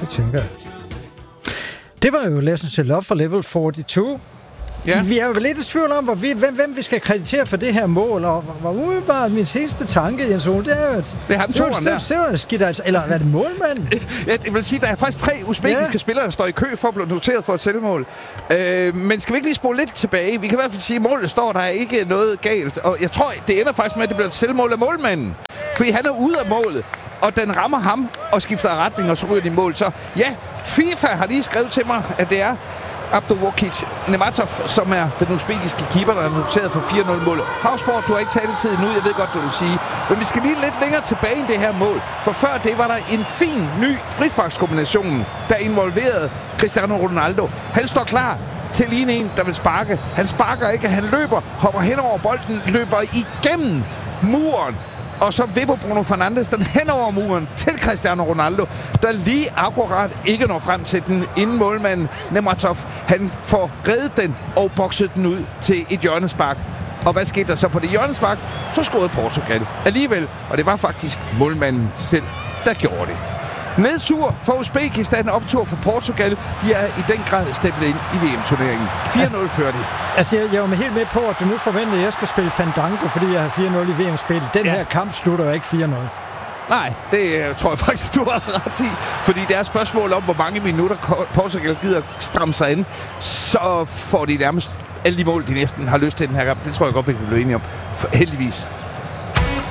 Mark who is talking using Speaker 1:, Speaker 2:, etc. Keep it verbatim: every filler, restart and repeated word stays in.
Speaker 1: det tænker jeg. Det var jo Lessons to Love for level fireogfyrre. Ja. Vi er jo lidt i tvivl om, hvor vi, hvem, hvem vi skal kreditere for det her mål, og hvor umiddelbart min sidste tanke, Jens Ole, det er jo, at...
Speaker 2: Det er ham toeren der.
Speaker 1: Det er skidt, altså. Eller er det målmanden?
Speaker 2: Ja, jeg vil sige, der er faktisk tre usbekiske ja. spillere, der står i kø for at blive noteret for et selvmål. Øh, men skal vi ikke lige spole lidt tilbage? Vi kan i hvert fald sige, at målet står, der er ikke noget galt. Og jeg tror, det ender faktisk med, at det bliver et selvmål af målmanden. Fordi han er ude af målet, og den rammer ham og skifter retning, og så ryger de i mål. Så ja, FIFA har lige skrevet til mig, at det er Abdulwakil Nematov, som er den uzbekiske keeper, der er noteret for fire nul-målet. Havsport, du har ikke taletid nu, jeg ved godt, du vil sige. Men vi skal lige lidt længere tilbage i det her mål. For før det var der en fin, ny frisparkskombination, der involverede Cristiano Ronaldo. Han står klar til lige en, der vil sparke. Han sparker ikke, han løber, hopper hen over bolden, løber igennem muren. Og så vipper Bruno Fernandes den hen over muren til Cristiano Ronaldo, der lige akkurat ikke når frem til den, inden målmanden Nematov, han får reddet den og bokset den ud til et hjørnespark. Og hvad skete der så på det hjørnespark? Så scorede Portugal alligevel, og det var faktisk målmanden selv, der gjorde det. Nedsur for Uzbekistan, optur for Portugal. De er i den grad stemplet ind i V M-turneringen. fire nul fører de.
Speaker 1: Altså, jeg, jeg var helt med på, at du nu forventer, at jeg skal spille Fandango, fordi jeg har fire nul i V M-spil. Den ja. her kamp slutter jo ikke fire nul.
Speaker 2: Nej, det tror jeg faktisk, du har ret i. Fordi det er et spørgsmål om, hvor mange minutter Portugal gider stramme sig ind. Så får de nærmest alle de mål, de næsten har lyst til den her kamp. Det tror jeg godt, vi kan blive enige om. For heldigvis.